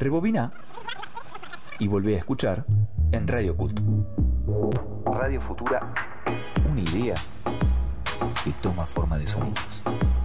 Rebobina y volvé a escuchar en Radio Cut. Radio Futura, una idea que toma forma de sonidos.